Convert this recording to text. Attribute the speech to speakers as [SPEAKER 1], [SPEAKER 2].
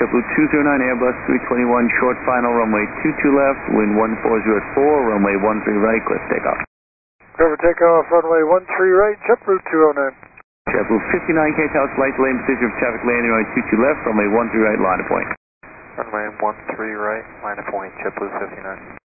[SPEAKER 1] JetBlue 209 Airbus 321, short final, runway 22 left, wind 140 at 4, runway 13 right, clear for takeoff.
[SPEAKER 2] Clear for takeoff, runway 13 right, JetBlue 209.
[SPEAKER 1] JetBlue 59K Tower, flight delay in position of traffic landing, runway 22 left, runway 13 right, line of point.
[SPEAKER 3] Runway 13 right, line of point, JetBlue 59.